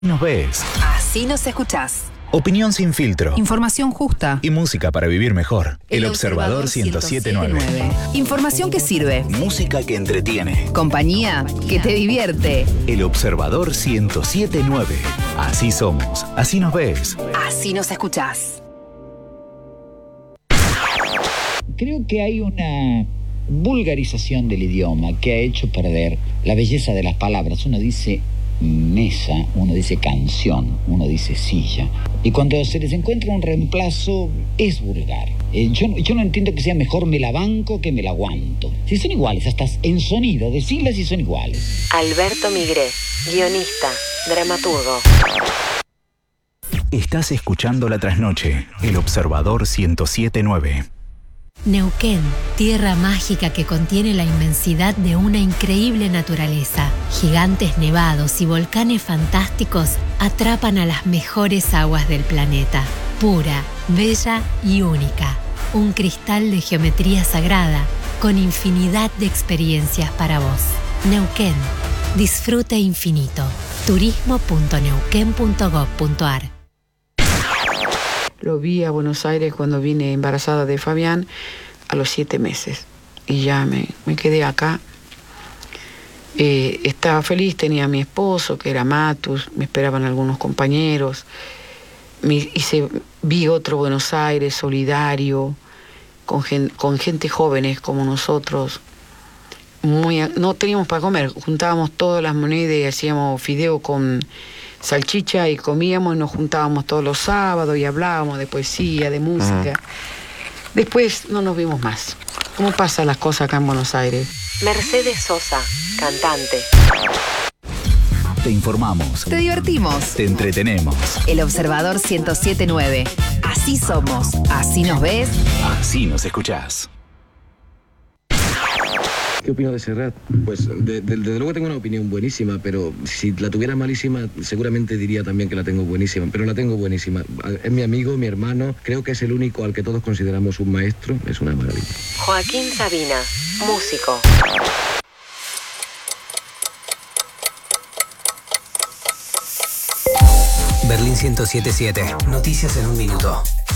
Nos ves. Así nos escuchás. Opinión sin filtro. Información justa. Y música para vivir mejor. El Observador 107.9. Información que sirve. Música que entretiene. Compañía que te divierte. El Observador 107.9. Así somos. Así nos ves. Así nos escuchás. Creo que hay una vulgarización del idioma que ha hecho perder la belleza de las palabras. Uno dice mesa, uno dice canción, uno dice silla. Y cuando se les encuentra un reemplazo, es vulgar. Yo no entiendo que sea mejor me la banco que me la aguanto. Si son iguales, hasta en sonido, decirles si son iguales. Alberto Migré, guionista, dramaturgo. Estás escuchando La Trasnoche, El Observador 107.9. Neuquén, tierra mágica que contiene la inmensidad de una increíble naturaleza. Gigantes nevados y volcanes fantásticos atrapan a las mejores aguas del planeta. Pura, bella y única. Un cristal de geometría sagrada con infinidad de experiencias para vos. Neuquén, disfrute infinito. turismo.neuquén.gov.ar. Lo vi a Buenos Aires cuando vine embarazada de Fabián a los 7 meses. Y ya me quedé acá. Estaba feliz, tenía a mi esposo, que era Matus, me esperaban algunos compañeros. Vi otro Buenos Aires solidario, con gente jóvenes como nosotros. No teníamos para comer, juntábamos todas las monedas y hacíamos fideo con salchicha y comíamos y nos juntábamos todos los sábados y hablábamos de poesía, de música. Después no nos vimos más. ¿Cómo pasan las cosas acá en Buenos Aires? Mercedes Sosa, cantante. Te informamos. Te divertimos. Te entretenemos. El Observador 107.9. Así somos. Así nos ves. Así nos escuchás. ¿Qué opino de Serrat? Pues desde luego tengo una opinión buenísima, pero si la tuviera malísima, seguramente diría también que la tengo buenísima, pero la tengo buenísima. Es mi amigo, mi hermano, creo que es el único al que todos consideramos un maestro, es una maravilla. Joaquín Sabina, músico. Berlín 107.7. Noticias en un minuto.